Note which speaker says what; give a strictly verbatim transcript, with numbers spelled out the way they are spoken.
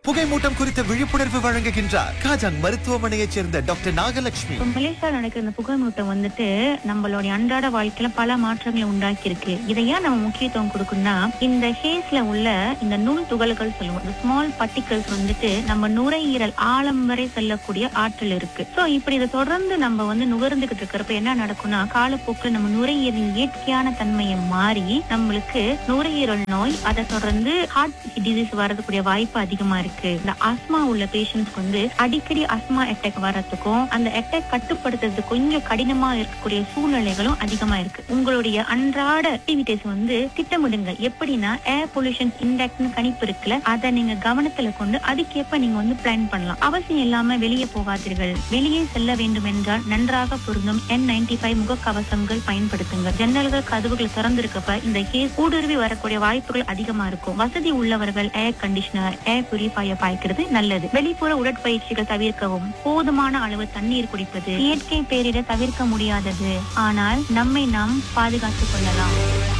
Speaker 1: புகைமூட்டம் குறித்த விழிப்புணர்வு வழங்குகின்றார் காஜாங் மருத்துவமனையைச் சேர்ந்த டாக்டர் நாகலட்சுமி.
Speaker 2: இப்ப மலேசியால நடக்கிற இந்த புகைமூட்டம் வந்துட்டு நம்மளுடைய அன்றாட வாழ்க்கையில பல மாற்றங்களை உண்டாக்கி இருக்கு. இதை ஏன் நம்ம முக்கியத்துவம் கொடுக்கணும்னா, இந்த ஹேஸ்ல உள்ள இந்த நுண் துகள்கள் சொல்லுவோம், இந்த ஸ்மால் பார்ட்டிகல்ஸ் வந்துட்டு நம்ம நுரையீரல் ஆழம் வரை செல்லக்கூடிய ஆற்றல் இருக்கு. சோ இப்படி இதை தொடர்ந்து நம்ம வந்து நுகர்ந்துகிட்டு இருக்கிறப்ப என்ன நடக்கும்னா, காலப்போக்கில் நம்ம நுரையீரலின் இயற்கையான தன்மையை மாறி நம்மளுக்கு நுரையீரல் நோய், அதை தொடர்ந்து ஹார்ட் டிசீஸ் வரதுக்கூடிய வாய்ப்பு அதிகமா இருக்கு. இந்த ஆஸ்மா உள்ள பேஷண்ட்ஸ்க்கு வந்து அடிக்கடி ஆஸ்மா அட்டாக் வர்றதுக்கும் அந்த அட்டாக் கட்டுப்படுத்துறது கொஞ்சம் கடினமா இருக்கக்கூடிய சூழ்நிலைகளும் அதிகமா இருக்கு. உங்களுடைய அன்றாட ஆக்டிவிட்டிஸ் வந்து திட்டமிடுங்க. எப்படின்னா, ஏர் பொல்யூஷன் இண்டெக்ஸ்னு கணிப்பு இருக்குல்ல, அதை நீங்க கவனத்துல கொண்டு அதுக்கேற்ப நீங்க வந்து பிளான் பண்ணலாம். அவசியம் இல்லாம வெளியே போகாதீர்கள். வெளியே செல்ல வேண்டும் என்றால் நன்றாக பொருந்தும் என் நைன்டி ஃபைவ் முகக்கவசங்கள் பயன்படுத்துங்க. ஜன்னல்கள் கதவுகள் திறந்திருக்கப்ப இந்த கேஸ் ஊடுருவி வரக்கூடிய வாய்ப்புகள் அதிகமா இருக்கும். வசதி உள்ளவர்கள் ஏர் கண்டிஷனர், ஏர் பியூரிஃபையர் பாய்க்கிறது நல்லது. வெளிப்புற உடற்பயிற்சிகள் தவிர்க்கவும். போதுமான அளவு தண்ணீர் குடிப்பது இயற்கை பேரிட தவிர்க்க முடியாதது, ஆனால் நம்மை நாம் பாதுகாத்துக் கொள்ளலாம்.